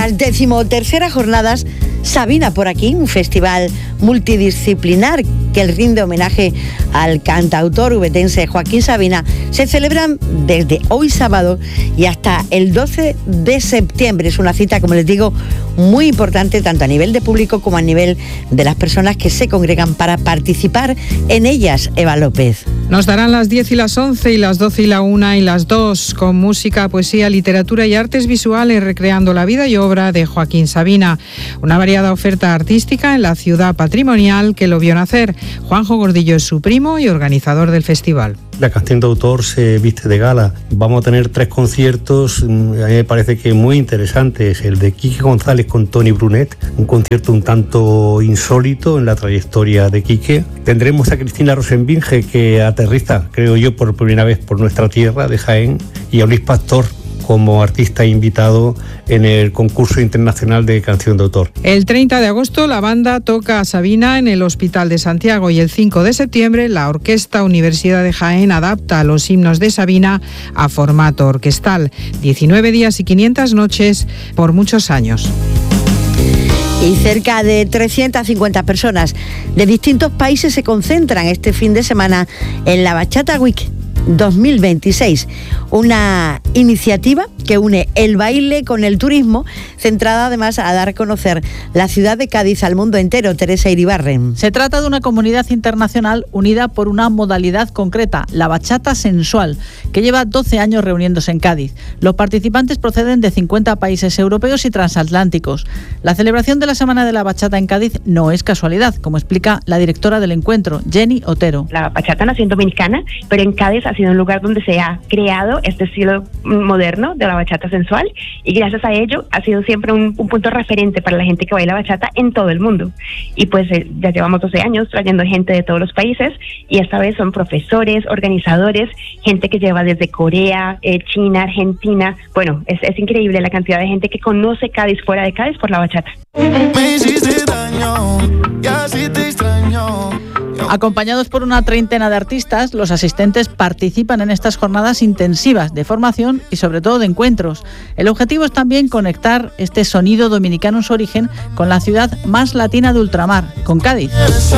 Las 13ª jornadas Sabina por aquí, un festival multidisciplinar que rinde homenaje al cantautor ubetense Joaquín Sabina, se celebran desde hoy sábado y hasta el 12 de septiembre. Es una cita, como les digo, muy importante tanto a nivel de público como a nivel de las personas que se congregan para participar en ellas. Eva López. Nos darán las 10 y las 11 y las 12 y la 1 y las 2 con música, poesía, literatura y artes visuales recreando la vida y obra de Joaquín Sabina. Una variada oferta artística en la ciudad patrimonial que lo vio nacer. Juanjo Gordillo es su primo y organizador del festival. La canción de autor se viste de gala. Vamos a tener 3 conciertos, a mí me parece que muy interesantes. El de Quique González con Tony Brunet, un concierto un tanto insólito en la trayectoria de Quique. Tendremos a Cristina Rosenbinge, que aterriza, creo yo, por primera vez por nuestra tierra de Jaén, y a Luis Pastor como artista invitado en el concurso internacional de canción de autor. El 30 de agosto la banda toca a Sabina en el Hospital de Santiago y el 5 de septiembre la Orquesta Universidad de Jaén adapta los himnos de Sabina a formato orquestal. 19 días y 500 noches por muchos años. Y cerca de 350 personas de distintos países se concentran este fin de semana en la Bachata Week 2026, una iniciativa que une el baile con el turismo, centrada además a dar a conocer la ciudad de Cádiz al mundo entero. Teresa Iribarren. Se trata de una comunidad internacional unida por una modalidad concreta, la bachata sensual, que lleva 12 años reuniéndose en Cádiz. Los participantes proceden de 50 países europeos y transatlánticos. La celebración de la Semana de la Bachata en Cádiz no es casualidad, como explica la directora del encuentro, Jenny Otero. La bachata nació en Dominicana, pero en Cádiz ha sido un lugar donde se ha creado este estilo moderno de la bachata sensual, y gracias a ello ha sido siempre un punto referente para la gente que baila bachata en todo el mundo. Y pues ya llevamos 12 años trayendo gente de todos los países, y esta vez son profesores, organizadores, gente que lleva desde Corea, China, Argentina. Bueno, es increíble la cantidad de gente que conoce Cádiz fuera de Cádiz por la bachata. Me hiciste daño, y así te extraño. Acompañados por una treintena de artistas, los asistentes participan en estas jornadas intensivas de formación y sobre todo de encuentros. El objetivo es también conectar este sonido dominicano en su origen con la ciudad más latina de ultramar, con Cádiz.